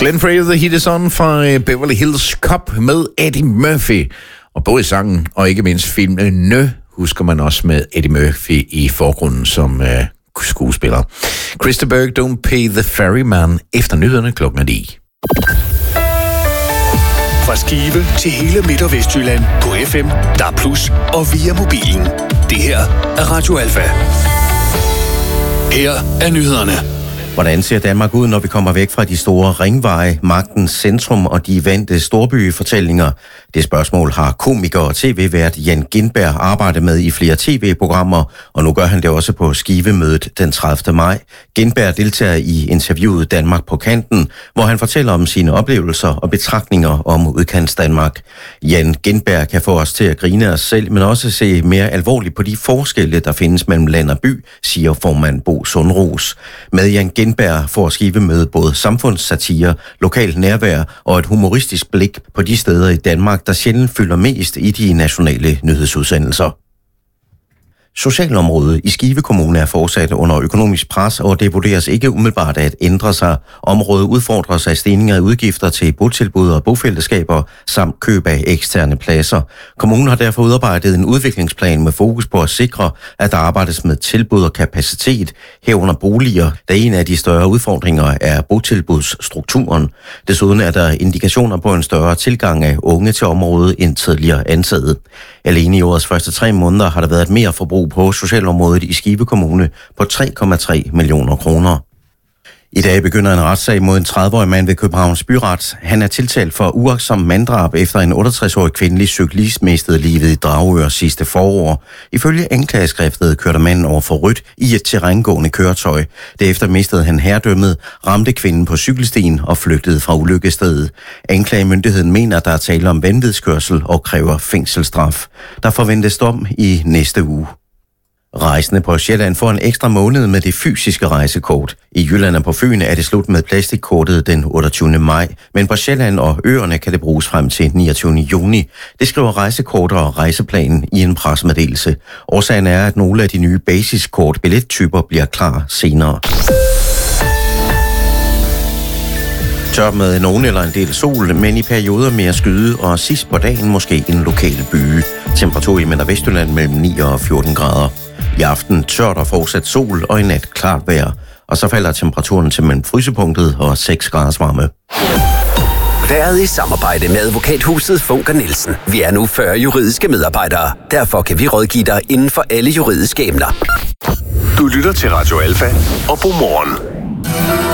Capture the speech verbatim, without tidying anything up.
Glenn Frey, The Heat Is On fra Beverly Hills Cop med Eddie Murphy. Og både i sangen og ikke mindst filmen Nø husker man også med Eddie Murphy i forgrunden som uh, skuespiller. Krista Berg, Don't Pay the Ferryman efter nyhederne klokken ni. Fra Skive til hele Midt- og Vestjylland på F M, D A B plus, og via mobilen. Det her er Radio Alfa. Her er nyhederne. Hvordan ser Danmark ud, når vi kommer væk fra de store ringveje, magtens centrum og de vante storbyfortællinger? Det spørgsmål har komiker og tv-vært Jan Gintberg arbejdet med i flere tv-programmer, og nu gør han det også på Skivemødet den tredivte maj. Gintberg deltager i interviewet Danmark på kanten, hvor han fortæller om sine oplevelser og betragtninger om udkants Danmark. Jan Gintberg kan få os til at grine os selv, men også se mere alvorligt på de forskelle, der findes mellem land og by, siger formand Bo Sundros. Med Jan Gintberg får Skivemødet både samfundssatire, lokalt nærvær og et humoristisk blik på de steder i Danmark, der sjældent fylder mest i de nationale nyhedsudsendelser. Socialområdet i Skive Kommune er fortsat under økonomisk pres, og det vurderes ikke umiddelbart at ændre sig. Området udfordres af stigninger i udgifter til botilbud og bofællesskaber samt køb af eksterne pladser. Kommunen har derfor udarbejdet en udviklingsplan med fokus på at sikre, at der arbejdes med tilbud og kapacitet herunder boliger, da en af de større udfordringer er botilbudsstrukturen. Desuden er der indikationer på en større tilgang af unge til området end tidligere antaget. Alene i årets første tre måneder har der været et mere forbrug på socialområdet i Skive Kommune på tre komma tre millioner kroner. I dag begynder en retssag mod en tredive-årig mand ved Københavns Byret. Han er tiltalt for uagtsom manddrab efter en otteogtres-årig kvindelig cyklist mistede livet i Dragør sidste forår. Ifølge anklageskriftet kørte manden over for rødt i et terrængående køretøj. Derefter mistede han herredømmet, ramte kvinden på cykelstien og flygtede fra ulykkestedet. Anklagemyndigheden mener, at der er tale om vanvidskørsel og kræver fængselsstraf. Der forventes dom i næste uge. Rejsende på Sjælland får en ekstra måned med det fysiske rejsekort. I Jylland og på Fyn er det slut med plastikkortet den otteogtyvende maj, men på Sjælland og øerne kan det bruges frem til niogtyvende juni. Det skriver Rejsekort og Rejseplanen i en pressemeddelelse. Årsagen er, at nogle af de nye basiskort billettyper bliver klar senere. Tør med nogen eller en del sol, men i perioder mere skyde, og sidst på dagen måske en lokal byge. Temperatur i Midt- og Vestjylland mellem ni og fjorten grader. I aften tørt og fortsat sol og i nat klart vejr. Og så falder temperaturen til mellem frysepunktet og seks graders varme. Været i samarbejde med advokathuset Funker Nielsen. Vi er nu fyrre juridiske medarbejdere. Derfor kan vi rådgive dig inden for alle juridiske emner. Du lytter til Radio Alfa og Godmorgen.